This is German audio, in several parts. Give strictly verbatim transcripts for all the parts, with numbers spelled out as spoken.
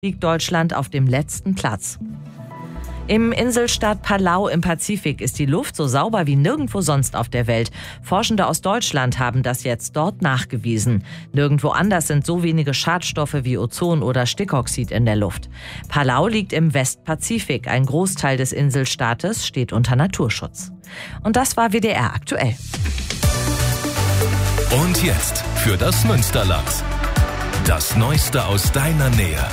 liegt Deutschland auf dem letzten Platz. Im Inselstaat Palau im Pazifik ist die Luft so sauber wie nirgendwo sonst auf der Welt. Forschende aus Deutschland haben das jetzt dort nachgewiesen. Nirgendwo anders sind so wenige Schadstoffe wie Ozon oder Stickoxid in der Luft. Palau liegt im Westpazifik. Ein Großteil des Inselstaates steht unter Naturschutz. Und das war W D R aktuell. Und jetzt für das Münsterland. Das Neueste aus deiner Nähe.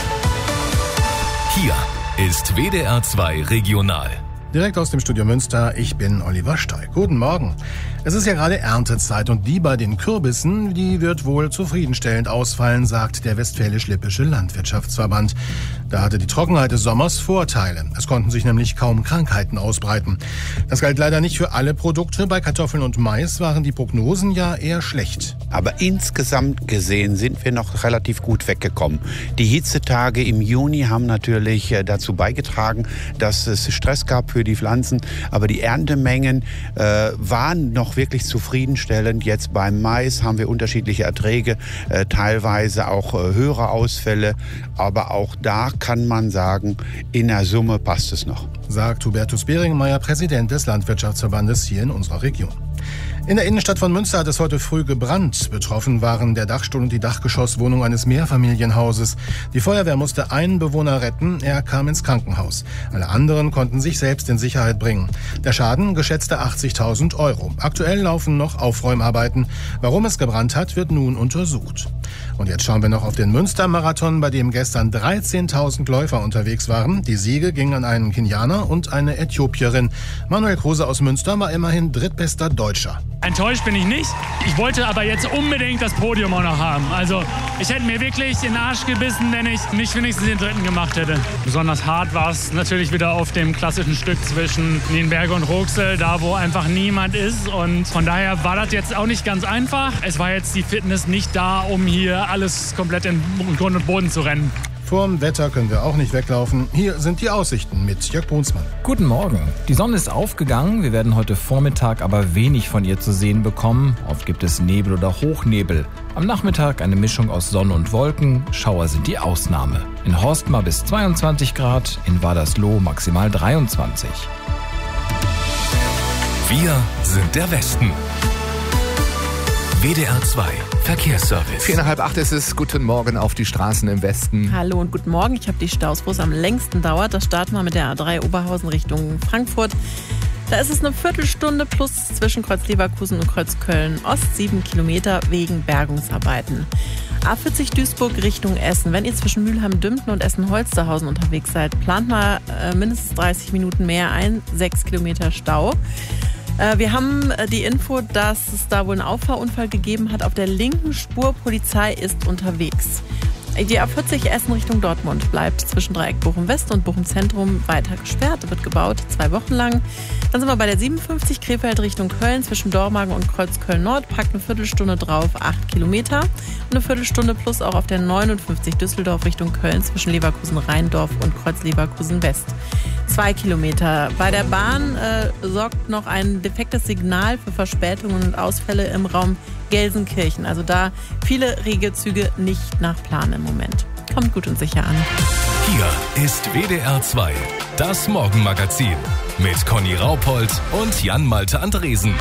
Hier ist W D R zwei Regional. Direkt aus dem Studio Münster, ich bin Oliver Steig. Guten Morgen. Es ist ja gerade Erntezeit und die bei den Kürbissen, die wird wohl zufriedenstellend ausfallen, sagt der Westfälisch-Lippische Landwirtschaftsverband. Da hatte die Trockenheit des Sommers Vorteile. Es konnten sich nämlich kaum Krankheiten ausbreiten. Das galt leider nicht für alle Produkte. Bei Kartoffeln und Mais waren die Prognosen ja eher schlecht. Aber insgesamt gesehen sind wir noch relativ gut weggekommen. Die Hitzetage im Juni haben natürlich dazu beigetragen, dass es Stress gab für die Pflanzen. Aber die Erntemengen äh, waren noch wirklich zufriedenstellend. Jetzt beim Mais haben wir unterschiedliche Erträge, äh, teilweise auch äh, höhere Ausfälle. Aber auch da kann man sagen, in der Summe passt es noch. Sagt Hubertus Beringmeier, Präsident des Landwirtschaftsverbandes hier in unserer Region. In der Innenstadt von Münster hat es heute früh gebrannt. Betroffen waren der Dachstuhl und die Dachgeschosswohnung eines Mehrfamilienhauses. Die Feuerwehr musste einen Bewohner retten, er kam ins Krankenhaus. Alle anderen konnten sich selbst in Sicherheit bringen. Der Schaden geschätzte achtzigtausend Euro. Aktuell laufen noch Aufräumarbeiten. Warum es gebrannt hat, wird nun untersucht. Und jetzt schauen wir noch auf den Münster-Marathon, bei dem gestern dreizehntausend Läufer unterwegs waren. Die Siege gingen an einen Kenianer und eine Äthiopierin. Manuel Kruse aus Münster war immerhin drittbester Deutscher. Enttäuscht bin ich nicht. Ich wollte aber jetzt unbedingt das Podium auch noch haben. Also ich hätte mir wirklich in den Arsch gebissen, wenn ich nicht wenigstens den dritten gemacht hätte. Besonders hart war es natürlich wieder auf dem klassischen Stück zwischen Nienberge und Roxel, da wo einfach niemand ist. Und von daher war das jetzt auch nicht ganz einfach. Es war jetzt die Fitness nicht da, um hier alles komplett in Grund und Boden zu rennen. Vorm Wetter können wir auch nicht weglaufen. Hier sind die Aussichten mit Jörg Brunsmann. Guten Morgen. Die Sonne ist aufgegangen. Wir werden heute Vormittag aber wenig von ihr zu sehen bekommen. Oft gibt es Nebel oder Hochnebel. Am Nachmittag eine Mischung aus Sonne und Wolken. Schauer sind die Ausnahme. In Horstmar bis zweiundzwanzig Grad, in Wadersloh maximal dreiundzwanzig. Wir sind der Westen. W D R zwei Verkehrsservice. Vier nach halb acht ist es. Guten Morgen auf die Straßen im Westen. Hallo und guten Morgen. Ich habe die Staus, wo es am längsten dauert. Das starten wir mit der A drei Oberhausen Richtung Frankfurt. Da ist es eine Viertelstunde plus zwischen Kreuz Leverkusen und Kreuz Köln-Ost, sieben Kilometer wegen Bergungsarbeiten. A vierzig Duisburg Richtung Essen. Wenn ihr zwischen Mülheim-Dümpten und Essen-Holsterhausen unterwegs seid, plant mal äh, mindestens dreißig Minuten mehr ein, sechs Kilometer Stau. Wir haben die Info, dass es da wohl einen Auffahrunfall gegeben hat. Auf der linken Spur, Polizei ist unterwegs. Die A vierzig Essen Richtung Dortmund bleibt zwischen Dreieck Bochum West und Bochum Zentrum weiter gesperrt. Wird gebaut, zwei Wochen lang. Dann sind wir bei der siebenundfünfzig Krefeld Richtung Köln zwischen Dormagen und Kreuz Köln-Nord. Packt eine Viertelstunde drauf, acht Kilometer. Und eine Viertelstunde plus auch auf der neunundfünfzig Düsseldorf Richtung Köln zwischen Leverkusen-Rheindorf und Kreuz Leverkusen West. Zwei Kilometer. Bei der Bahn äh, sorgt noch ein defektes Signal für Verspätungen und Ausfälle im Raum Gelsenkirchen. Also da viele Regelzüge nicht nach Plan im Moment. Kommt gut und sicher an. Hier ist W D R zwei, das Morgenmagazin mit Conny Raupold und Jan-Malte Andresen.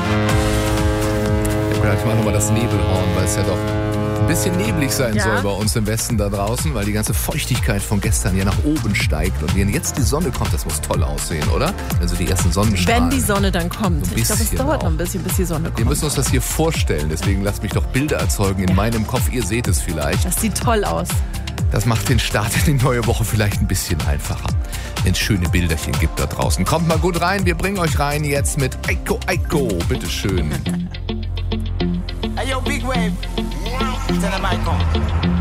Ich mache nochmal das Nebelhorn, weil es ja doch ein bisschen neblig sein ja. soll bei uns im Westen da draußen, weil die ganze Feuchtigkeit von gestern ja nach oben steigt. Und wenn jetzt die Sonne kommt, das muss toll aussehen, oder? Also die ersten Sonnenstrahlen. Wenn die Sonne dann kommt. So ich glaube, es dauert auch. noch ein bisschen, bis die Sonne kommt. Wir müssen uns das hier vorstellen, deswegen lasst mich doch Bilder erzeugen in meinem Kopf. Ihr seht es vielleicht. Das sieht toll aus. Das macht den Start in die neue Woche vielleicht ein bisschen einfacher, wenn es schöne Bilderchen gibt da draußen. Kommt mal gut rein, wir bringen euch rein jetzt mit Eiko Eiko. Bitteschön. Hey yo, Big Wave. Tell them I come.